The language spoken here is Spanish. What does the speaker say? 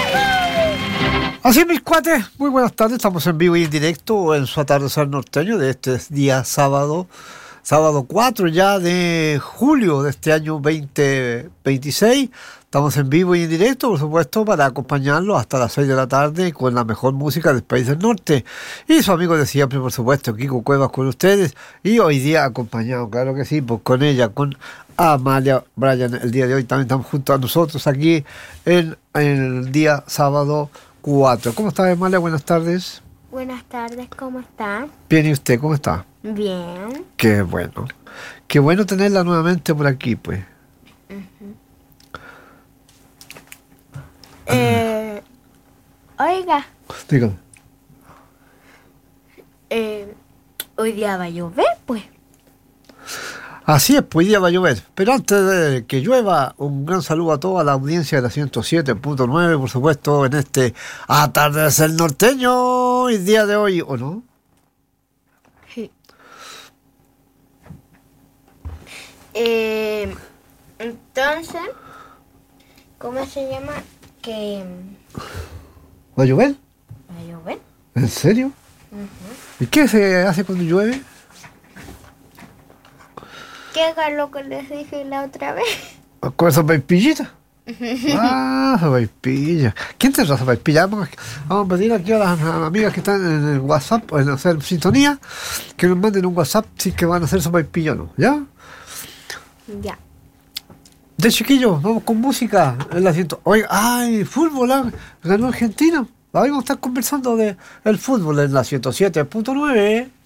Así, mis cuates, muy buenas tardes. Estamos en vivo y en directo en su atardecer norteño de este día sábado 4 ya de julio de este año 2026. Estamos en vivo y en directo, por supuesto, para acompañarlos hasta las 6 de la tarde con la mejor música del país del norte. Y su amigo de siempre, por supuesto, Kiko Cuevas con ustedes. Y hoy día acompañado, claro que sí, pues con ella, con Amalia Bryan. El día de hoy también estamos junto a nosotros aquí en el día sábado 4. ¿Cómo está, Amalia? Buenas tardes. Buenas tardes, ¿cómo está? Bien, ¿y usted? ¿Cómo está? Bien. Qué bueno. Qué bueno tenerla nuevamente por aquí, pues. Oiga, Dígame. hoy día va a llover, pues. Así es, pues hoy día va a llover. Pero antes de que llueva, un gran saludo a toda la audiencia de la 107.9, por supuesto, en este atardecer norteño, el día de hoy, ¿o no? Sí. Entonces, ¿cómo se llama? Que ¿Va a llover? va a llover. ¿En serio? ¿Y qué se hace cuando llueve? ¿Qué haga lo que les dije la otra vez? ¿Con esas vaipillitas? Esas vaipillas. ¿Quién te esas vaipillas? Vamos a pedir aquí a las amigas que están en el WhatsApp, en hacer sintonía, que nos manden un WhatsApp si que van a hacer esos vaipillas o no, ¿ya? Ya. De chiquillos, vamos con música en la 100. Oiga, ¡ay! Fútbol, ganó Argentina. Ahora vamos a estar conversando de el fútbol en la 107.9.